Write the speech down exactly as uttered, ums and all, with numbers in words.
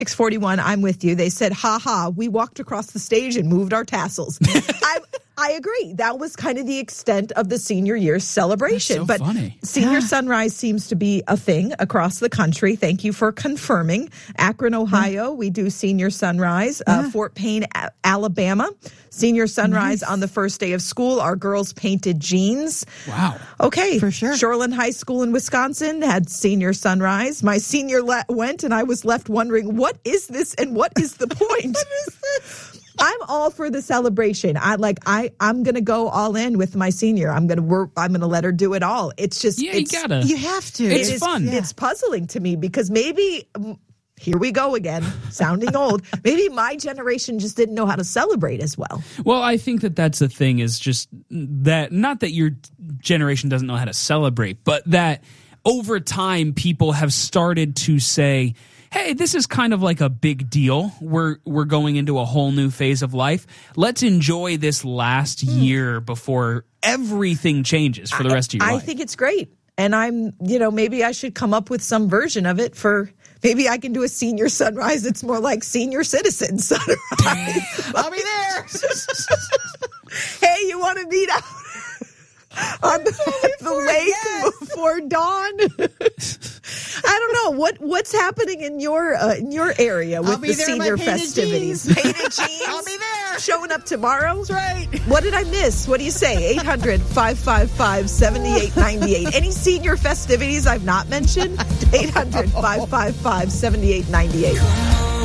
six forty-one, I'm with you. They said, ha ha, we walked across the stage and moved our tassels. I I agree. That was kind of the extent of the senior year celebration. So but funny. Senior Yeah. Sunrise seems to be a thing across the country. Thank you for confirming. Akron, Ohio, we do Senior Sunrise. Uh, Fort Payne, A- Alabama, Senior Sunrise on the first day of school. Our girls painted jeans. Wow. Okay. For sure. Shoreland High School in Wisconsin had Senior Sunrise. My senior le- went, and I was left wondering, what is this and what is the point? What is this? I'm all for the celebration. I like I I'm going to go all in with my senior. I'm going to work I'm going to let her do it all. It's just Yeah, you it's, gotta. You have to. It's it is- fun. It's puzzling to me because maybe mm, here we go again, sounding old. Maybe my generation just didn't know how to celebrate as well. Well, I think that that's the thing is just that, not that your generation doesn't know how to celebrate, but that over time people have started to say, hey, this is kind of like a big deal. We're we're going into a whole new phase of life. Let's enjoy this last year before everything changes for the rest of your I life. think it's great. And I'm, you know, maybe I should come up with some version of it for, maybe I can do a senior sunrise. It's more like senior citizen sunrise. I'll be there. Hey, you want to meet out on the, the lake yes. before dawn? I don't know what what's happening in your uh, in your area with I'll be the there in my senior painted festivities. jeans. Painted jeans. I'll be there. Showing up tomorrow. That's right. What did I miss? What do you say? eight hundred, five five five, seven eight nine eight. Any senior festivities I've not mentioned? eight hundred, five five five, seven eight nine eight.